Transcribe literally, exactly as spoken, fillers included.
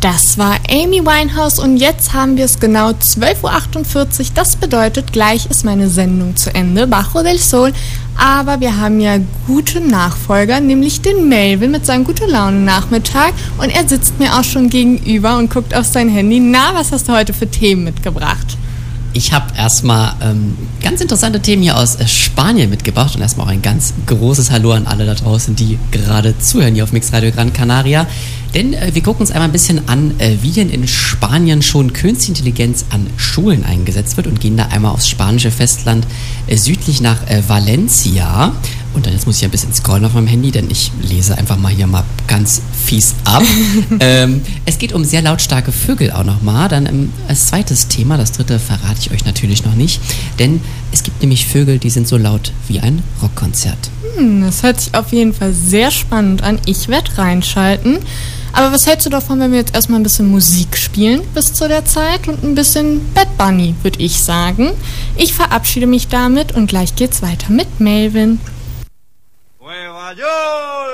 Das war Amy Winehouse und jetzt haben wir es genau zwölf Uhr achtundvierzig. Das bedeutet, gleich ist meine Sendung zu Ende, Bajo del Sol. Aber wir haben ja gute Nachfolger, nämlich den Melvin mit seinem Gute-Laune-Nachmittag. Und er sitzt mir auch schon gegenüber und guckt auf sein Handy. Na, was hast du heute für Themen mitgebracht? Ich habe erstmal ähm, ganz interessante Themen hier aus äh, Spanien mitgebracht und erstmal auch ein ganz großes Hallo an alle da draußen, die gerade zuhören hier auf Mixradio Gran Canaria. Denn äh, wir gucken uns einmal ein bisschen an, äh, wie denn in Spanien schon Künstliche Intelligenz an Schulen eingesetzt wird und gehen da einmal aufs spanische Festland äh, südlich nach äh, Valencia. Und dann jetzt muss ich ein bisschen scrollen auf meinem Handy, denn ich lese einfach mal hier mal ganz fies ab. ähm, es geht um sehr lautstarke Vögel auch nochmal. Dann ähm, als zweites Thema, das dritte verrate ich euch natürlich noch nicht, denn es gibt nämlich Vögel, die sind so laut wie ein Rockkonzert. Hm, das hört sich auf jeden Fall sehr spannend an. Ich werde reinschalten. Aber was hältst du davon, wenn wir jetzt erstmal ein bisschen Musik spielen bis zu der Zeit und ein bisschen Bad Bunny, würde ich sagen. Ich verabschiede mich damit und gleich geht's weiter mit Melvin. Nueva York!